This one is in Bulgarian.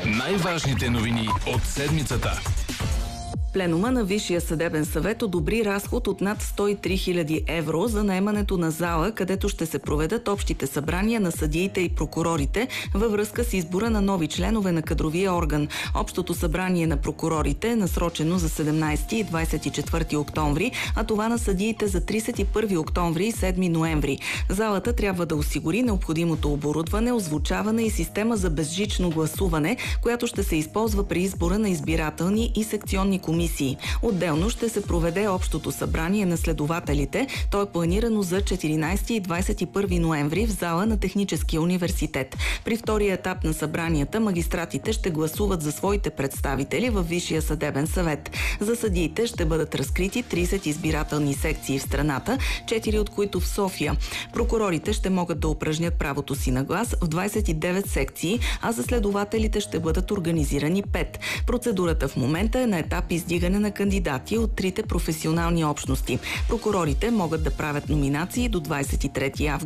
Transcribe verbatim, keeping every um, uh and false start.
Най-важните новини от седмицата. Пленума на Висшия съдебен съвет одобри разход от над сто и три хиляди евро за наемането на зала, където ще се проведат общите събрания на съдиите и прокурорите във връзка с избора на нови членове на кадровия орган. Общото събрание на прокурорите е насрочено за седемнайсети и двайсет и четвърти октомври, а това на съдиите за трийсет и първи октомври и седми ноември. Залата трябва да осигури необходимото оборудване, озвучаване и система за безжично гласуване, която ще се използва при избора на избирателни и секционни комисии. Отделно ще се проведе общото събрание на следователите. То е планирано за четиринайсети и двайсет и първи ноември в зала на Техническия университет. При втория етап на събранията магистратите ще гласуват за своите представители във Висшия съдебен съвет. За съдиите ще бъдат разкрити трийсет избирателни секции в страната, четири от които в София. Прокурорите ще могат да упражнят правото си на глас в двайсет и девет секции, а за следователите ще бъдат организирани пет. Процедурата в момента е на етап издигане на кандидати от трите професионални общности. Прокурорите могат да правят номинации до двайсет и трети август.